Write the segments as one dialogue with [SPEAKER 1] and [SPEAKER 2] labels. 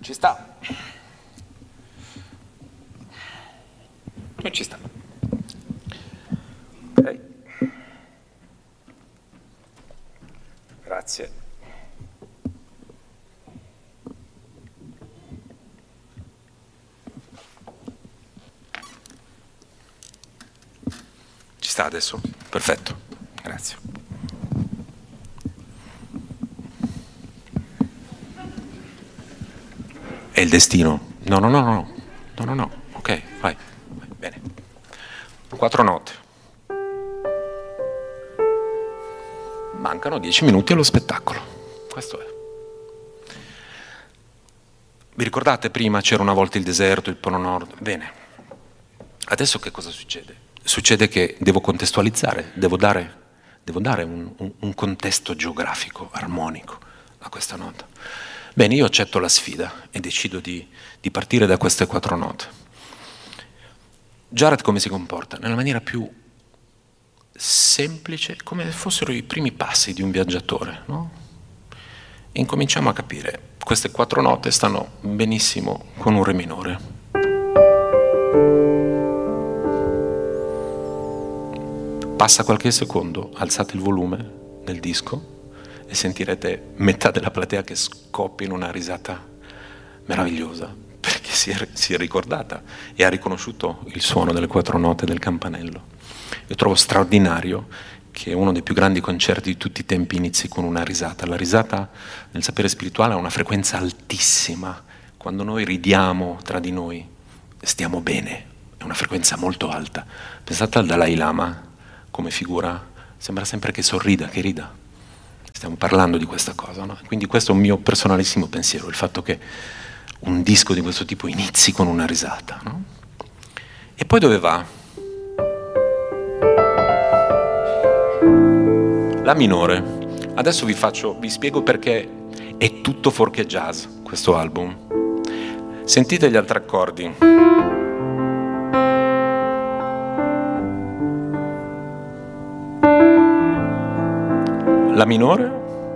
[SPEAKER 1] Ci sta. Non ci sta. Ok. Grazie. Ci sta adesso? Perfetto. Grazie. È il destino? No. Ok, vai. Bene. 4 note. Mancano 10 minuti allo spettacolo. Questo è. Vi ricordate prima c'era una volta il deserto, il Polo Nord? Bene. Adesso che cosa succede? Succede che devo contestualizzare, devo dare un contesto geografico, armonico a questa nota. Bene, io accetto la sfida e decido di partire da queste 4 note. Jared come si comporta? Nella maniera più semplice, come fossero i primi passi di un viaggiatore, no? E incominciamo a capire, queste 4 note stanno benissimo con un re minore. Passa qualche secondo, alzate il volume del disco e sentirete metà della platea che scoppia in una risata meravigliosa, perché si è ricordata e ha riconosciuto il suono delle 4 note del campanello. Io trovo straordinario che uno dei più grandi concerti di tutti i tempi inizi con una risata. La risata nel sapere spirituale ha una frequenza altissima. Quando noi ridiamo tra di noi, stiamo bene, è una frequenza molto alta. Pensate al Dalai Lama come figura, sembra sempre che sorrida, che rida. Stiamo parlando di questa cosa, no? Quindi questo è un mio personalissimo pensiero, il fatto che un disco di questo tipo inizi con una risata, no? E poi dove va? La minore. Adesso vi spiego perché è tutto fuorché jazz questo album. Sentite gli altri accordi. La minore,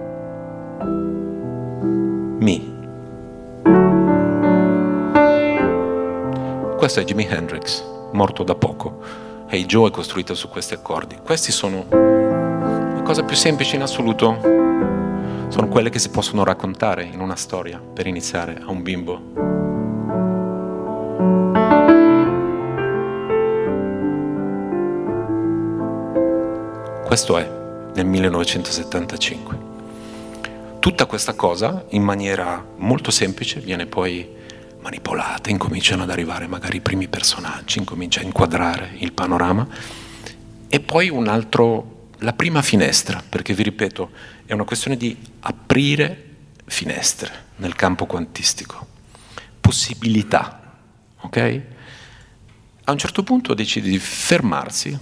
[SPEAKER 1] Mi. Questo è Jimi Hendrix, morto da poco. Hey Joe è costruita su questi accordi. Questi sono la cosa più semplice in assoluto. Sono quelle che si possono raccontare in una storia per iniziare a un bimbo. Questo è nel 1975. Tutta questa cosa, in maniera molto semplice, viene poi manipolata, incominciano ad arrivare magari i primi personaggi, incomincia a inquadrare il panorama, e poi la prima finestra, perché vi ripeto, è una questione di aprire finestre nel campo quantistico, possibilità, ok? A un certo punto decide di fermarsi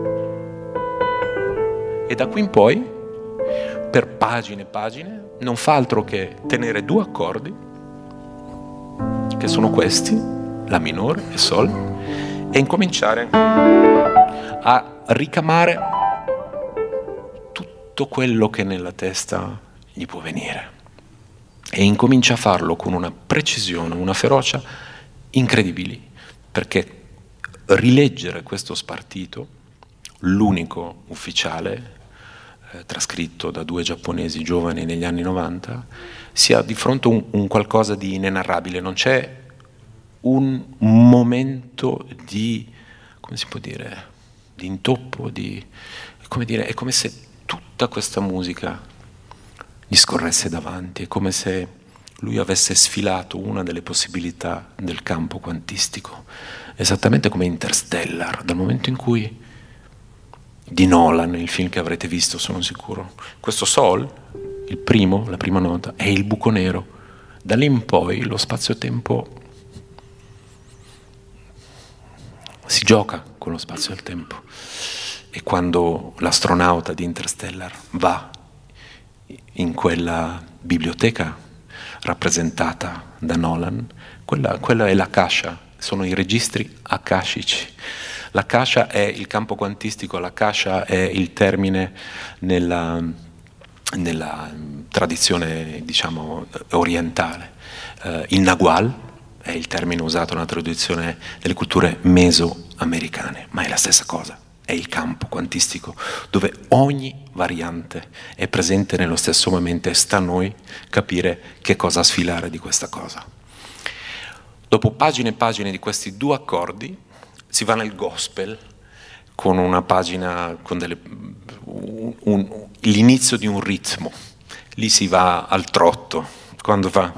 [SPEAKER 1] e da qui in poi, per pagine e pagine, non fa altro che tenere 2 accordi, che sono questi, La minore e Sol, e incominciare a ricamare tutto quello che nella testa gli può venire. E incomincia a farlo con una precisione, una ferocia incredibili, perché rileggere questo spartito, l'unico ufficiale, trascritto da 2 giapponesi giovani negli anni 90, sia di fronte a un qualcosa di inenarrabile. Non c'è un momento di, come si può dire, di intoppo, come dire, è come se tutta questa musica gli scorresse davanti, è come se lui avesse sfilato una delle possibilità del campo quantistico, esattamente come Interstellar, dal momento in cui di Nolan, il film che avrete visto, sono sicuro. Questo Sol, la prima nota, è il buco nero. Da lì in poi lo spazio-tempo si gioca con lo spazio e il tempo. E quando l'astronauta di Interstellar va in quella biblioteca rappresentata da Nolan, quella è l'Akasha, sono i registri akashici. L'Akasha è il campo quantistico, l'Akasha è il termine nella tradizione, diciamo, orientale. Il Nagual è il termine usato nella tradizione delle culture mesoamericane, ma è la stessa cosa, è il campo quantistico dove ogni variante è presente nello stesso momento e sta a noi capire che cosa sfilare di questa cosa. Dopo pagine e pagine di questi 2 accordi si va nel gospel con una pagina con l'inizio di un ritmo. Lì si va al trotto, quando fa.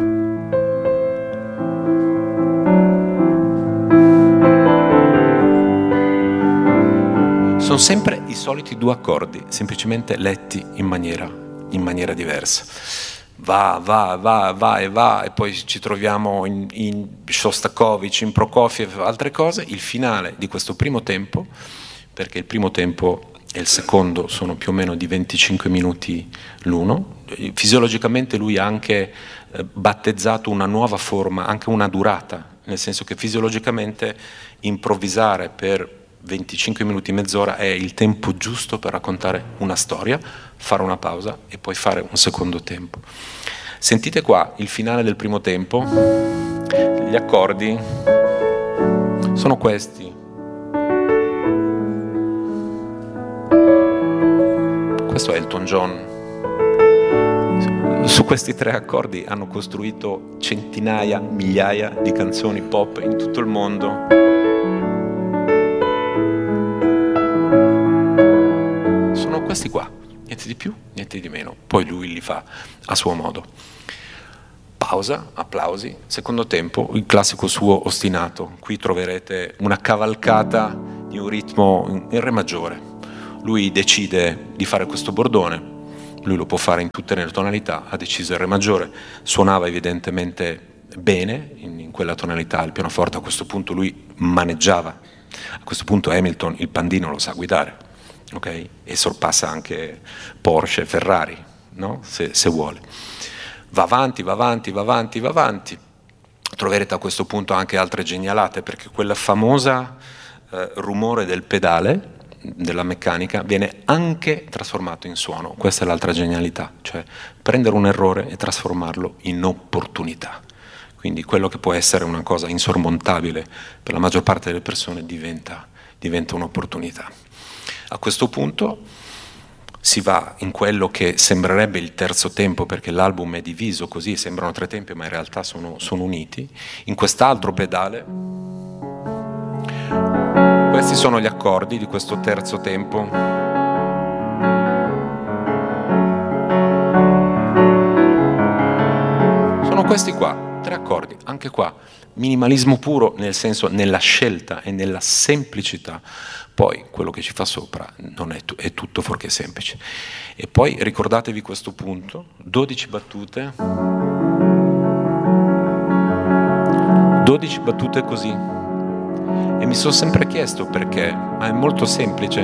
[SPEAKER 1] Sono sempre i soliti 2 accordi, semplicemente letti in maniera diversa. Va, e poi ci troviamo in Shostakovich, in Prokofiev, altre cose. Il finale di questo primo tempo, perché il primo tempo e il secondo sono più o meno di 25 minuti l'uno. Fisiologicamente lui ha anche battezzato una nuova forma, anche una durata, nel senso che fisiologicamente improvvisare per 25 minuti, mezz'ora è il tempo giusto per raccontare una storia, fare una pausa e poi fare un secondo tempo. Sentite qua il finale del primo tempo, gli accordi sono questi. Questo è Elton John. Su questi 3 accordi hanno costruito centinaia, migliaia di canzoni pop in tutto il mondo. Sono questi qua, niente di più, niente di meno. Poi lui li fa a suo modo. Pausa, applausi, secondo tempo, il classico suo ostinato. Qui troverete una cavalcata di un ritmo in re maggiore. Lui decide di fare questo bordone, lui lo può fare in tutte le tonalità, ha deciso il re maggiore, suonava evidentemente bene in quella tonalità il pianoforte, a questo punto lui maneggiava, a questo punto Hamilton il pandino lo sa guidare, ok? E sorpassa anche Porsche, Ferrari, no? Se vuole. Va avanti. Troverete a questo punto anche altre genialate, perché quella famosa rumore del pedale della meccanica viene anche trasformato in suono. Questa è l'altra genialità, cioè prendere un errore e trasformarlo in opportunità. Quindi quello che può essere una cosa insormontabile per la maggior parte delle persone diventa un'opportunità. A questo punto si va in quello che sembrerebbe il terzo tempo, perché l'album è diviso così, sembrano 3 tempi ma in realtà sono uniti. In quest'altro pedale questi sono gli accordi di questo terzo tempo. Sono questi qua, 3 accordi, anche qua. Minimalismo puro, nel senso, nella scelta e nella semplicità. Poi quello che ci fa sopra non è tutto fuorché semplice. E poi ricordatevi questo punto, 12 battute. 12 battute così. E mi sono sempre chiesto perché, ma è molto semplice.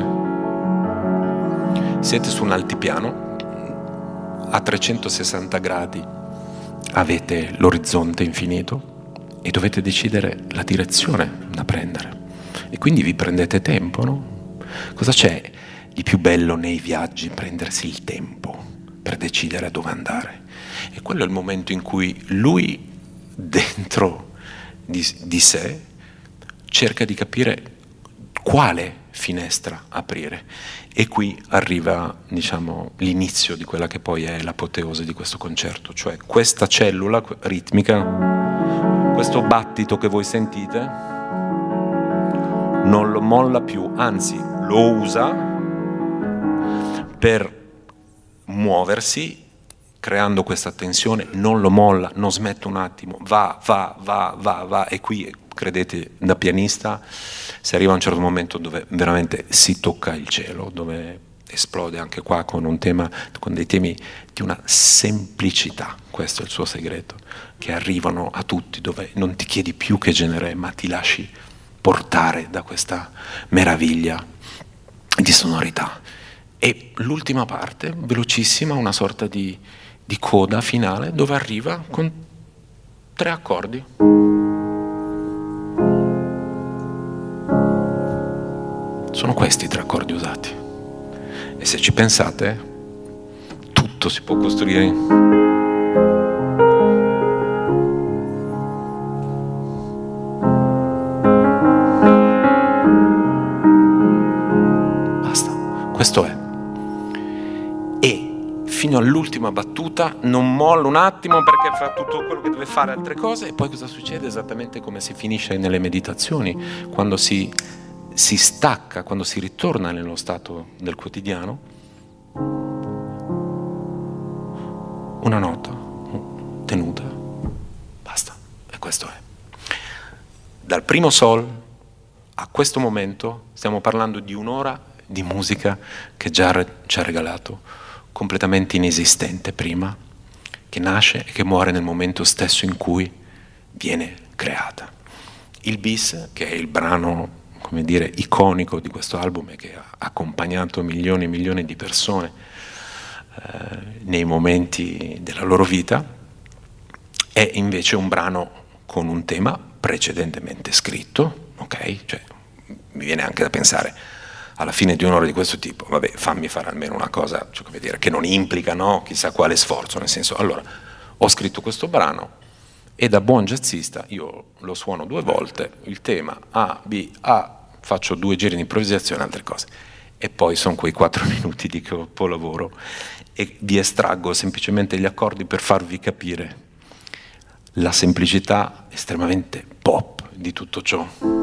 [SPEAKER 1] Siete su un altipiano, a 360 gradi, avete l'orizzonte infinito e dovete decidere la direzione da prendere. E quindi vi prendete tempo, no? Cosa c'è di più bello nei viaggi? Prendersi il tempo per decidere dove andare. E quello è il momento in cui lui, dentro di sé, cerca di capire quale finestra aprire. E qui arriva, diciamo, l'inizio di quella che poi è l'apoteosi di questo concerto, cioè questa cellula ritmica, questo battito che voi sentite, non lo molla più, anzi lo usa per muoversi, creando questa tensione, non lo molla, non smette un attimo, va, e qui, credete, da pianista si arriva a un certo momento dove veramente si tocca il cielo, dove esplode anche qua con dei temi di una semplicità. Questo è il suo segreto, che arrivano a tutti, dove non ti chiedi più che genere, ma ti lasci portare da questa meraviglia di sonorità. E l'ultima parte, velocissima, una sorta di coda finale, dove arriva con 3 accordi. Sono questi i 3 accordi usati. E se ci pensate, tutto tutto si può costruire. Basta, questo è. E fino all'ultima battuta non molla un attimo, perché fa tutto quello che deve fare, altre cose, e poi cosa succede? Esattamente come si finisce nelle meditazioni, quando si stacca, quando si ritorna nello stato del quotidiano. Una nota tenuta, basta, e questo è. Dal primo sol a questo momento stiamo parlando di un'ora di musica che già ci ha regalato, completamente inesistente prima, che nasce e che muore nel momento stesso in cui viene creata. Il bis, che è il brano, come dire, iconico di questo album e che ha accompagnato milioni e milioni di persone nei momenti della loro vita, è invece un brano con un tema precedentemente scritto, ok? Cioè, mi viene anche da pensare, alla fine di un'ora di questo tipo, vabbè, fammi fare almeno una cosa, cioè, come dire, che non implica, no, chissà quale sforzo, nel senso, allora, ho scritto questo brano e da buon jazzista io lo suono 2 volte, il tema A, B, A, faccio 2 giri di improvvisazione, altre cose, e poi sono quei 4 minuti di capolavoro e vi estraggo semplicemente gli accordi per farvi capire la semplicità estremamente pop di tutto ciò.